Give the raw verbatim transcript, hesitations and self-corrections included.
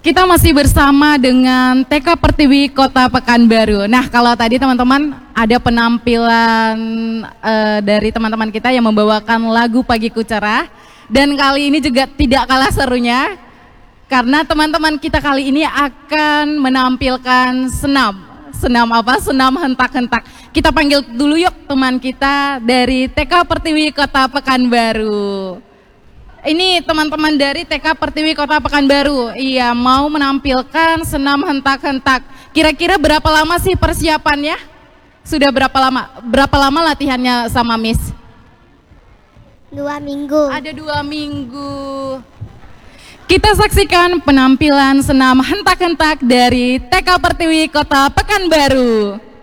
Kita masih bersama dengan T K Pertiwi Kota Pekanbaru. Nah, kalau tadi teman-teman ada penampilan uh, dari teman-teman kita yang membawakan lagu Pagiku Cerah, dan kali ini juga tidak kalah serunya karena teman-teman kita kali ini akan menampilkan senam. Senam apa? Senam hentak-hentak. Kita panggil dulu yuk teman kita dari T K Pertiwi Kota Pekanbaru. Ini teman-teman dari T K Pertiwi Kota Pekanbaru, iya mau menampilkan senam hentak-hentak. Kira-kira berapa lama sih persiapannya? Sudah berapa lama? Berapa lama latihannya sama Miss? Dua minggu. Ada dua minggu. Kita saksikan penampilan senam hentak-hentak dari T K Pertiwi Kota Pekanbaru.